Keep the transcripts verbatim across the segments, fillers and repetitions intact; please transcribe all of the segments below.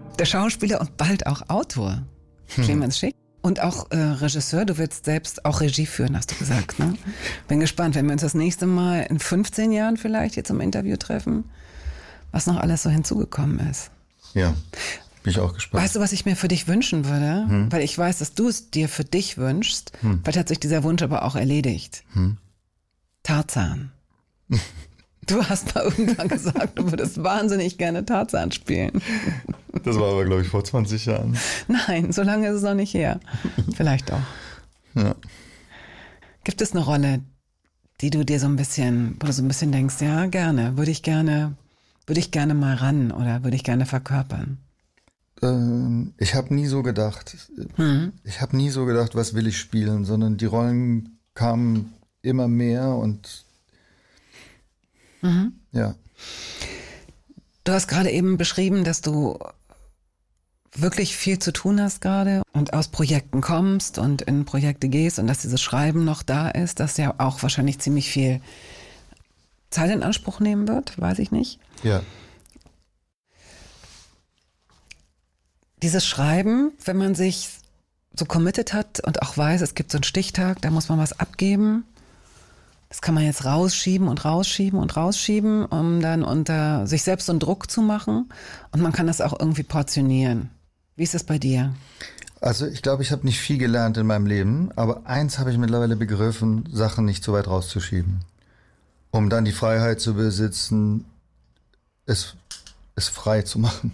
Der Schauspieler und bald auch Autor, hm. Clemens Schick. Und auch äh, Regisseur, du willst selbst auch Regie führen, hast du gesagt, ne? Bin gespannt, wenn wir uns das nächste Mal in fünfzehn Jahren vielleicht hier zum Interview treffen, was noch alles so hinzugekommen ist. Ja, bin ich auch gespannt. Weißt du, was ich mir für dich wünschen würde? Hm. Weil ich weiß, dass du es dir für dich wünschst. Hm. Vielleicht hat sich dieser Wunsch aber auch erledigt. Hm. Tarzan. Du hast mal irgendwann gesagt, du würdest wahnsinnig gerne Tarzan spielen. Das war aber, glaube ich, vor zwanzig Jahren. Nein, so lange ist es noch nicht her. Vielleicht auch. Ja. Gibt es eine Rolle, die du dir so ein bisschen, wo du so ein bisschen denkst, ja, gerne, würde ich gerne, würde ich gerne mal ran oder würde ich gerne verkörpern? Ähm, ich habe nie so gedacht. Hm. Ich habe nie so gedacht, was will ich spielen, sondern die Rollen kamen immer mehr und Mhm. Ja. Du hast gerade eben beschrieben, dass du wirklich viel zu tun hast gerade und aus Projekten kommst und in Projekte gehst und dass dieses Schreiben noch da ist, das ja auch wahrscheinlich ziemlich viel Zeit in Anspruch nehmen wird, weiß ich nicht. Ja. Dieses Schreiben, wenn man sich so committed hat und auch weiß, es gibt so einen Stichtag, da muss man was abgeben. Das kann man jetzt rausschieben und rausschieben und rausschieben, um dann unter sich selbst so einen Druck zu machen. Und man kann das auch irgendwie portionieren. Wie ist das bei dir? Also ich glaube, ich habe nicht viel gelernt in meinem Leben, aber eins habe ich mittlerweile begriffen, Sachen nicht so weit rauszuschieben. Um dann die Freiheit zu besitzen, es, es frei zu machen.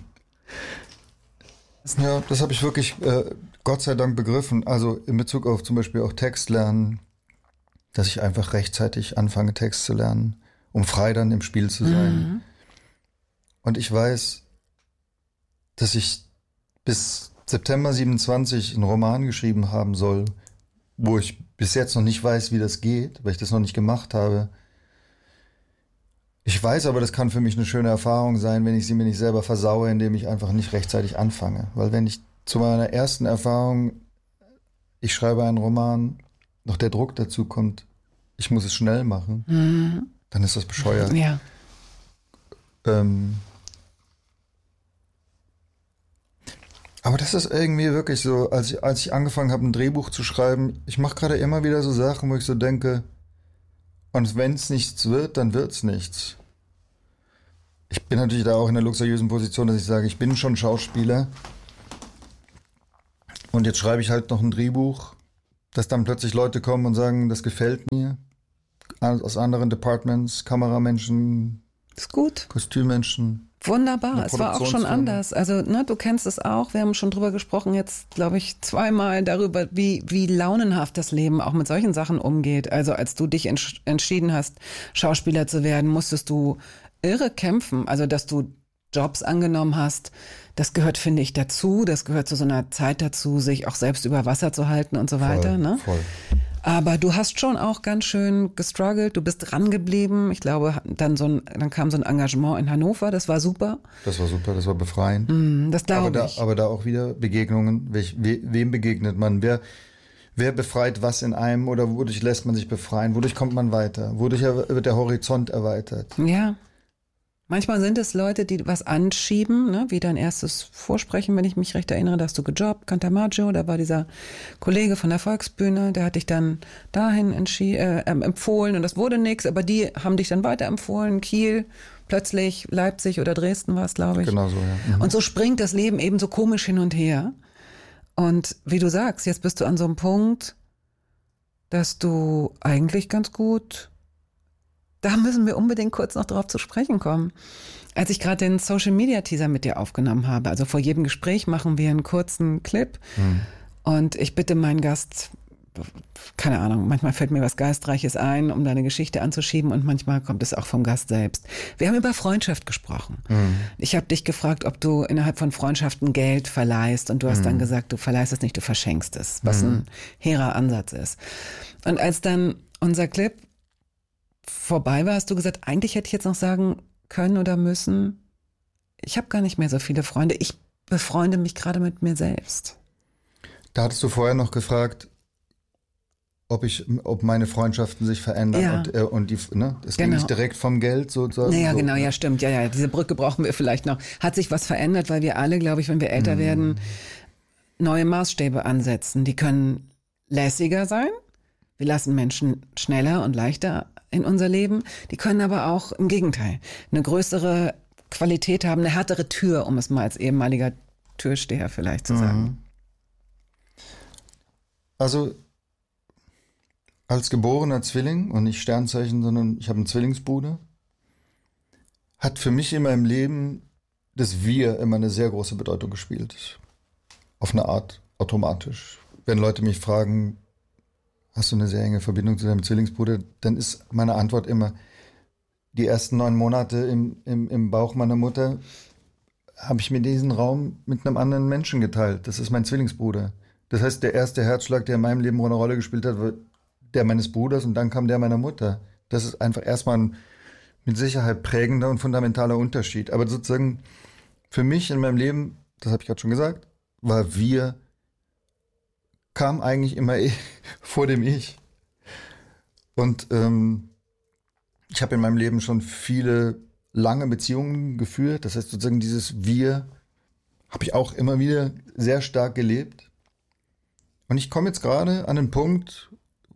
Ja, das habe ich wirklich äh, Gott sei Dank begriffen. Also in Bezug auf zum Beispiel auch Text lernen, dass ich einfach rechtzeitig anfange, Text zu lernen, um frei dann im Spiel zu sein. Mhm. Und ich weiß, dass ich bis September siebenundzwanzig einen Roman geschrieben haben soll, wo ich bis jetzt noch nicht weiß, wie das geht, weil ich das noch nicht gemacht habe. Ich weiß aber, das kann für mich eine schöne Erfahrung sein, wenn ich sie mir nicht selber versaue, indem ich einfach nicht rechtzeitig anfange. Weil wenn ich zu meiner ersten Erfahrung, ich schreibe einen Roman, noch der Druck dazu kommt, ich muss es schnell machen, mhm. dann ist das bescheuert. Ja. Ähm, aber das ist irgendwie wirklich so, als ich, als ich angefangen habe, ein Drehbuch zu schreiben, ich mache gerade immer wieder so Sachen, wo ich so denke, und wenn es nichts wird, dann wird es nichts. Ich bin natürlich da auch in der luxuriösen Position, dass ich sage, ich bin schon Schauspieler und jetzt schreibe ich halt noch ein Drehbuch, dass dann plötzlich Leute kommen und sagen, das gefällt mir, aus anderen Departments, Kameramenschen, ist gut. Kostümmenschen. Wunderbar, es war auch schon anders. Also, ne, du kennst es auch, wir haben schon drüber gesprochen, jetzt glaube ich zweimal darüber, wie, wie launenhaft das Leben auch mit solchen Sachen umgeht. Also als du dich entsch- entschieden hast, Schauspieler zu werden, musstest du irre kämpfen. Also, dass du Jobs angenommen hast, das gehört, finde ich, dazu. Das gehört zu so einer Zeit dazu, sich auch selbst über Wasser zu halten und so weiter. Voll, ne? voll. Aber du hast schon auch ganz schön gestruggelt, du bist dran geblieben. Ich glaube, dann so ein, dann kam so ein Engagement in Hannover, das war super. Das war super, das war befreiend. Mm, das glaube aber ich. Da, aber da auch wieder Begegnungen, welch, we, wem begegnet man? Wer, wer befreit was in einem oder wodurch lässt man sich befreien? Wodurch kommt man weiter? Wodurch wird der Horizont erweitert? Ja. Manchmal sind es Leute, die was anschieben, ne? Wie dein erstes Vorsprechen, wenn ich mich recht erinnere, da hast du gejobbt, Cantamaggio, da war dieser Kollege von der Volksbühne, der hat dich dann dahin entschi- äh, empfohlen und das wurde nichts, aber die haben dich dann weiterempfohlen, Kiel, plötzlich Leipzig oder Dresden war es, glaube ich. Genau so, ja. Mhm. Und so springt das Leben eben so komisch hin und her. Und wie du sagst, jetzt bist du an so einem Punkt, dass du eigentlich ganz gut... Da müssen wir unbedingt kurz noch drauf zu sprechen kommen. Als ich gerade den Social-Media-Teaser mit dir aufgenommen habe, also vor jedem Gespräch machen wir einen kurzen Clip mhm. und ich bitte meinen Gast, keine Ahnung, manchmal fällt mir was Geistreiches ein, um deine Geschichte anzuschieben und manchmal kommt es auch vom Gast selbst. Wir haben über Freundschaft gesprochen. Mhm. Ich habe dich gefragt, ob du innerhalb von Freundschaften Geld verleihst und du hast mhm. dann gesagt, du verleihst es nicht, du verschenkst es, was mhm. ein hehrer Ansatz ist. Und als dann unser Clip vorbei war, hast du gesagt, eigentlich hätte ich jetzt noch sagen können oder müssen, ich habe gar nicht mehr so viele Freunde, ich befreunde mich gerade mit mir selbst. Da hattest du vorher noch gefragt, ob ich, ob meine Freundschaften sich verändern Ja. und, äh, und die, ne, es ging Genau. nicht direkt vom Geld sozusagen. Naja, so, genau, ne? ja, stimmt. Ja, ja, diese Brücke brauchen wir vielleicht noch. Hat sich was verändert, weil wir alle, glaube ich, wenn wir älter Mhm. werden, neue Maßstäbe ansetzen. Die können lässiger sein. Wir lassen Menschen schneller und leichter in unser Leben. Die können aber auch im Gegenteil eine größere Qualität haben, eine härtere Tür, um es mal als ehemaliger Türsteher vielleicht zu sagen. Mhm. Also als geborener Zwilling und nicht Sternzeichen, sondern ich habe einen Zwillingsbruder, hat für mich in meinem Leben das Wir immer eine sehr große Bedeutung gespielt. Auf eine Art automatisch. Wenn Leute mich fragen, hast du eine sehr enge Verbindung zu deinem Zwillingsbruder, dann ist meine Antwort immer, die ersten neun Monate im, im, im Bauch meiner Mutter habe ich mir diesen Raum mit einem anderen Menschen geteilt. Das ist mein Zwillingsbruder. Das heißt, der erste Herzschlag, der in meinem Leben eine Rolle gespielt hat, war der meines Bruders und dann kam der meiner Mutter. Das ist einfach erstmal ein mit Sicherheit prägender und fundamentaler Unterschied. Aber sozusagen für mich in meinem Leben, das habe ich gerade schon gesagt, war wir, kam eigentlich immer ich, vor dem Ich. Und ähm, ich habe in meinem Leben schon viele lange Beziehungen geführt. Das heißt sozusagen dieses Wir habe ich auch immer wieder sehr stark gelebt. Und ich komme jetzt gerade an den Punkt,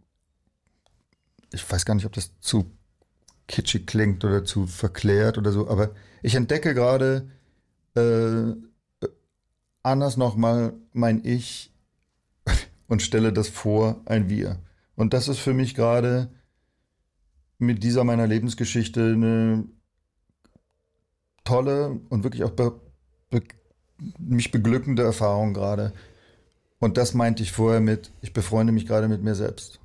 ich weiß gar nicht, ob das zu kitschig klingt oder zu verklärt oder so, aber ich entdecke gerade äh, anders nochmal mein Ich und stelle das vor, ein Wir. Und das ist für mich gerade mit dieser meiner Lebensgeschichte eine tolle und wirklich auch be, be, mich beglückende Erfahrung gerade. Und das meinte ich vorher mit, ich befreunde mich gerade mit mir selbst.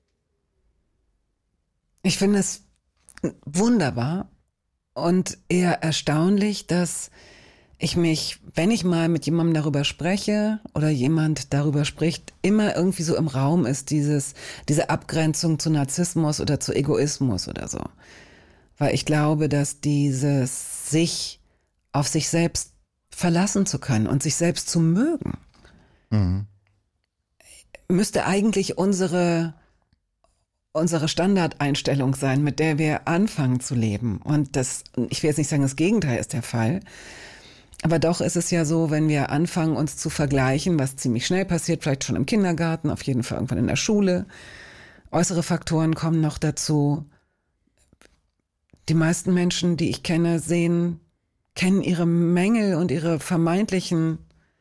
Ich finde es wunderbar und eher erstaunlich, dass ich mich, wenn ich mal mit jemandem darüber spreche oder jemand darüber spricht, immer irgendwie so im Raum ist dieses, diese Abgrenzung zu Narzissmus oder zu Egoismus oder so. Weil ich glaube, dass dieses sich auf sich selbst verlassen zu können und sich selbst zu mögen, Mhm. müsste eigentlich unsere unsere Standardeinstellung sein, mit der wir anfangen zu leben. Und das, ich will jetzt nicht sagen, das Gegenteil ist der Fall. Aber doch ist es ja so, wenn wir anfangen, uns zu vergleichen, was ziemlich schnell passiert, vielleicht schon im Kindergarten, auf jeden Fall irgendwann in der Schule. Äußere Faktoren kommen noch dazu. Die meisten Menschen, die ich kenne, sehen, kennen ihre Mängel und ihre vermeintlichen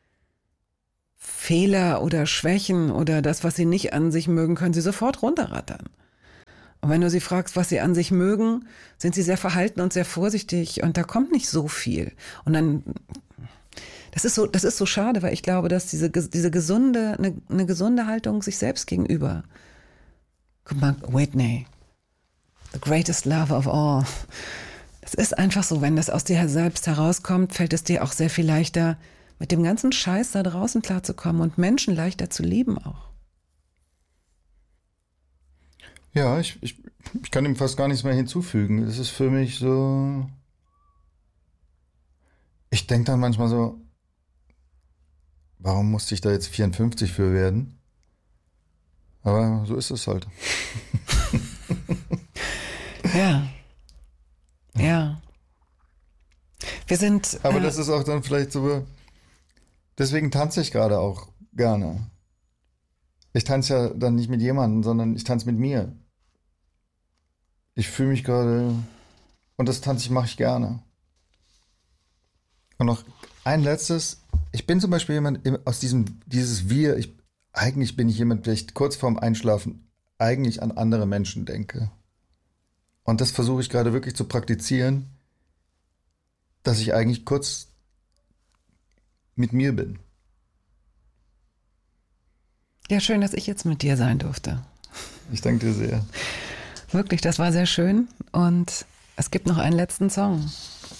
Fehler oder Schwächen oder das, was sie nicht an sich mögen, können sie sofort runterrattern. Und wenn du sie fragst, was sie an sich mögen, sind sie sehr verhalten und sehr vorsichtig und da kommt nicht so viel. Und dann, das ist so, das ist so schade, weil ich glaube, dass diese, diese gesunde, eine, eine gesunde Haltung sich selbst gegenüber. Guck mal, Whitney, the greatest love of all. Es ist einfach so, wenn das aus dir selbst herauskommt, fällt es dir auch sehr viel leichter, mit dem ganzen Scheiß da draußen klarzukommen und Menschen leichter zu lieben auch. Ja, ich, ich, ich kann dem fast gar nichts mehr hinzufügen. Das ist für mich so. Ich denke dann manchmal so, warum musste ich da jetzt vierundfünfzig für werden? Aber so ist es halt. Ja. Ja. Wir sind. Aber äh, das ist auch dann vielleicht so. Deswegen tanze ich gerade auch gerne. Ich tanze ja dann nicht mit jemandem, sondern ich tanze mit mir. Ich fühle mich gerade. Und das Tanze ich mache ich gerne. Und noch ein letztes. Ich bin zum Beispiel jemand aus diesem, dieses Wir. Ich, eigentlich bin ich jemand, der ich kurz vorm Einschlafen eigentlich an andere Menschen denke. Und das versuche ich gerade wirklich zu praktizieren, dass ich eigentlich kurz mit mir bin. Ja, schön, dass ich jetzt mit dir sein durfte. Ich danke dir sehr. Wirklich, das war sehr schön. Und es gibt noch einen letzten Song.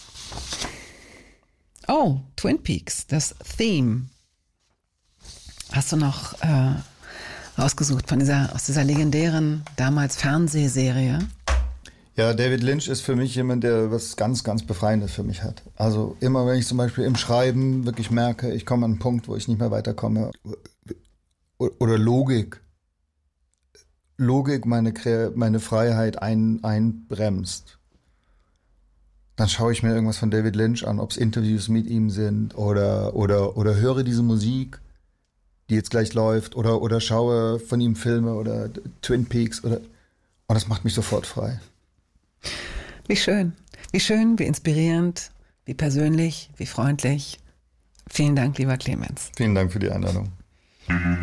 Oh, Twin Peaks, das Theme. Hast du noch äh, rausgesucht von dieser, aus dieser legendären, damals Fernsehserie? Ja, David Lynch ist für mich jemand, der was ganz, ganz Befreiendes für mich hat. Also immer, wenn ich zum Beispiel im Schreiben wirklich merke, ich komme an einen Punkt, wo ich nicht mehr weiterkomme, oder Logik, Logik meine, meine Freiheit ein, einbremst, dann schaue ich mir irgendwas von David Lynch an, ob es Interviews mit ihm sind oder, oder, oder höre diese Musik, die jetzt gleich läuft, oder, oder schaue von ihm Filme oder Twin Peaks oder, und das macht mich sofort frei. Wie schön, wie schön, wie inspirierend, wie persönlich, wie freundlich. Vielen Dank, lieber Clemens. Vielen Dank für die Einladung.